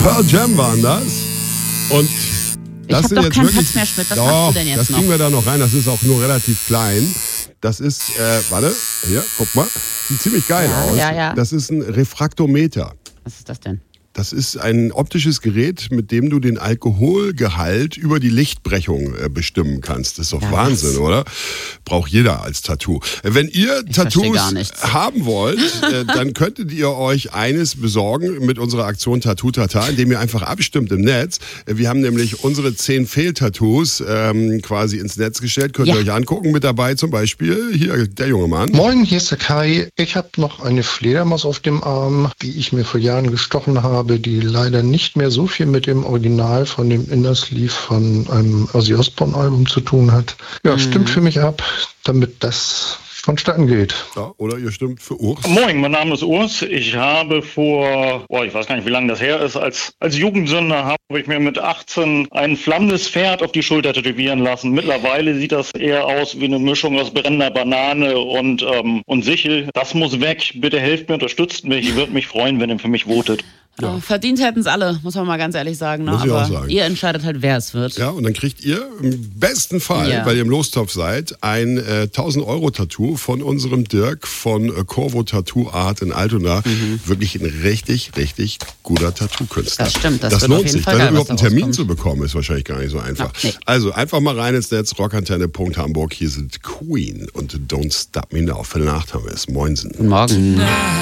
Pearl Jam waren das. Und das sind doch jetzt keinen wirklich. Platz mehr, Schmidt. Was machst du denn jetzt das noch? kriegen wir da noch rein. Das ist auch nur relativ klein. Das ist, warte, hier, guck mal. Sieht ziemlich geil aus. Ja. Das ist ein Refraktometer. Was ist das denn? Das ist ein optisches Gerät, mit dem du den Alkoholgehalt über die Lichtbrechung bestimmen kannst. Das ist doch Wahnsinn, oder? Braucht jeder als Tattoo. Wenn ihr Tattoos haben wollt, dann könntet ihr euch eines besorgen mit unserer Aktion Tattoo Tata, indem ihr einfach abstimmt im Netz. Wir haben nämlich unsere 10 Fehltattoos quasi ins Netz gestellt. Könnt ihr euch angucken. Mit dabei zum Beispiel hier der junge Mann. Moin, hier ist der Kai. Ich habe noch eine Fledermaus auf dem Arm, die ich mir vor Jahren gestochen habe, die leider nicht mehr so viel mit dem Original von dem Inner Sleeve von einem Ozzy Osbourne Album zu tun hat. Ja, stimmt für mich ab, damit das vonstatten geht. Ja, oder ihr stimmt für Urs. Moin, mein Name ist Urs. Ich habe vor, ich weiß gar nicht, wie lange das her ist, als Jugendsünder habe ich mir mit 18 ein flammendes Pferd auf die Schulter tätowieren lassen. Mittlerweile sieht das eher aus wie eine Mischung aus brennender Banane und Sichel. Das muss weg. Bitte helft mir, unterstützt mich. Ich würde mich freuen, wenn ihr für mich votet. Ja. Verdient hätten es alle, muss man mal ganz ehrlich sagen. Ne? Muss ich aber auch sagen. Ihr entscheidet halt, wer es wird. Ja, und dann kriegt ihr im besten Fall, weil ihr im Lostopf seid, ein 1.000-Euro-Tattoo von unserem Dirk von Corvo Tattoo Art in Altona. Wirklich ein richtig, richtig guter Tattoo-Künstler. Das stimmt, das lohnt sich. Da überhaupt einen Termin rauskommt. zu bekommen, ist wahrscheinlich gar nicht so einfach. Nee. Also einfach mal rein ins Netz, rockantenne.hamburg. Hier sind Queen und Don't Stop Me Now. Viertel nach haben wir es. Moinsen. Guten Morgen.